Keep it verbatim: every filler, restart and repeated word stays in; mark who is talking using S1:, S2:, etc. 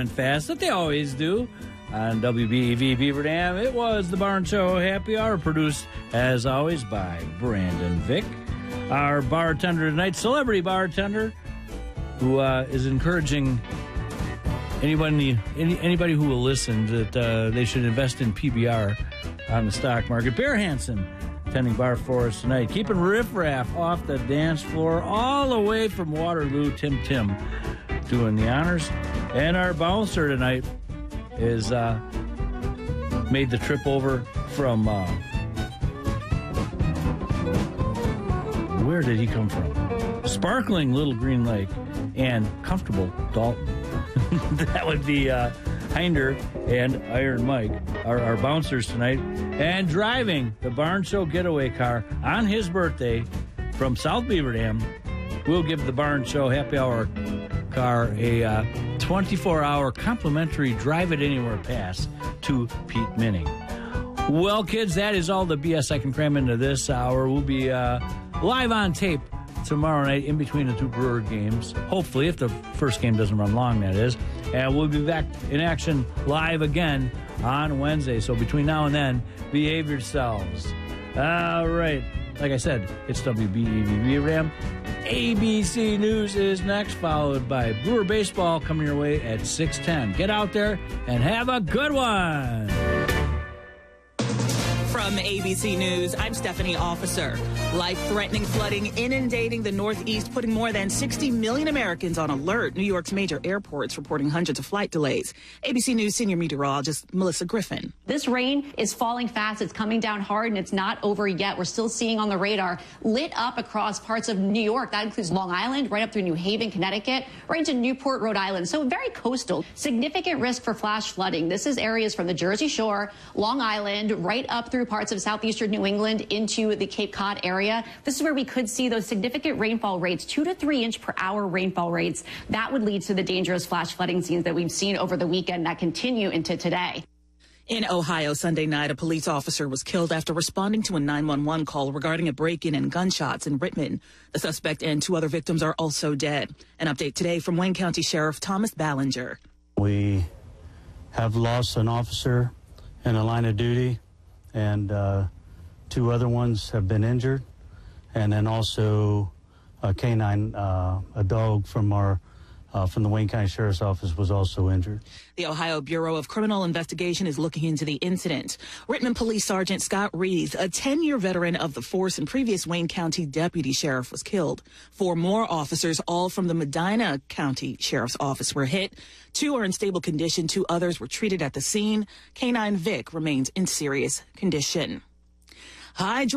S1: went fast, that they always do. On W B E V Beaver Dam, it was the Barn Show Happy Hour, produced, as always, by Brandon Vick. Our bartender tonight, celebrity bartender, who uh, is encouraging anybody any, anybody who will listen that uh, they should invest in P B R on the stock market. Bear Hansen, attending bar for us tonight, keeping riffraff off the dance floor all the way from Waterloo. Tim Tim doing the honors. And our bouncer tonight is uh, made the trip over from uh, where did he come from? Sparkling Little Green Lake and comfortable Dalton. That would be uh, Hinder and Iron Mike, our, our bouncers tonight. And driving the Barn Show getaway car on his birthday from South Beaver Dam, we'll give the Barn Show Happy Hour car a uh, twenty-four hour complimentary Drive It Anywhere pass to Pete Minning. Well, kids, that is all the B S I can cram into this hour. We'll be uh, live on tape tomorrow night in between the two Brewer games. Hopefully, if the first game doesn't run long, that is. And we'll be back in action live again on Wednesday. So between now and then, behave yourselves. All right. Like I said, it's W B E V Beaver Dam. A B C News is next, followed by Brewer Baseball coming your way at six ten. Get out there and have a good one.
S2: From A B C News, I'm Stephanie Officer. Life-threatening flooding inundating the Northeast, putting more than sixty million Americans on alert. New York's major airports reporting hundreds of flight delays. A B C News senior meteorologist Melissa Griffin.
S3: This rain is falling fast. It's coming down hard, and it's not over yet. We're still seeing on the radar lit up across parts of New York. That includes Long Island, right up through New Haven, Connecticut, right into Newport, Rhode Island. So very coastal. Significant risk for flash flooding. This is areas from the Jersey Shore, Long Island, right up through parts of southeastern New England into the Cape Cod area. This is where we could see those significant rainfall rates, two to three inch per hour rainfall rates. That would lead to the dangerous flash flooding scenes that we've seen over the weekend that continue into today.
S2: In Ohio, Sunday night, a police officer was killed after responding to a nine one one call regarding a break-in and gunshots in Rittman. The suspect and two other victims are also dead. An update today from Wayne County Sheriff Thomas Ballinger.
S4: We have lost an officer in a line of duty, and uh, two other ones have been injured. And then also a canine, uh, a dog from our uh, from the Wayne County Sheriff's Office was also injured.
S2: The Ohio Bureau of Criminal Investigation is looking into the incident. Rittman Police Sergeant Scott Reeves, a ten-year veteran of the force and previous Wayne County deputy sheriff, was killed. Four more officers, all from the Medina County Sheriff's Office, were hit. Two are in stable condition. Two others were treated at the scene. Canine Vic remains in serious condition. Hi.